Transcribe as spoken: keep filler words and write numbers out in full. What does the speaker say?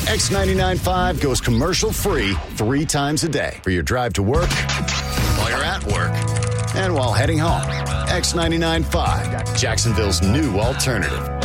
X ninety-nine point five goes commercial-free three times a day for your drive to work, while you're at work, and while heading home. X ninety-nine point five, Jacksonville's new alternative.